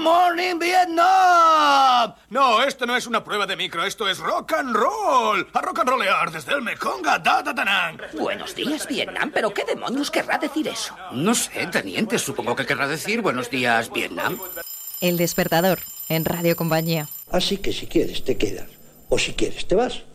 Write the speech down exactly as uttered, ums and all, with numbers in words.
morning, Vietnam. No, esto no es una prueba de micro, esto es rock and roll. A rock and rollear desde el Mekong a Dadatanang. Buenos días, Vietnam, pero ¿qué demonios querrá decir eso? No sé, teniente, supongo que querrá decir buenos días, Vietnam. El Despertador, en Radio Compañía. Así que si quieres te quedas, o si quieres te vas.